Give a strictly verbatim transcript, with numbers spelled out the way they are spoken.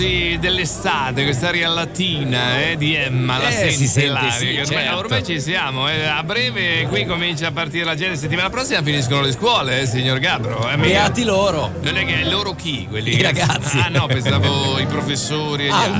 dell'estate, quest'aria latina eh, di Emma, la Eh, si sente sente, l'aria, sì, che ormai, certo. ormai ci siamo, eh. A breve qui comincia a partire la gente, settimana prossima finiscono le scuole, eh, signor Gabbro. Eh, Beati loro. non è che loro chi? Quelli I che- ragazzi. Ah no, pensavo i professori e gli Ah, altri.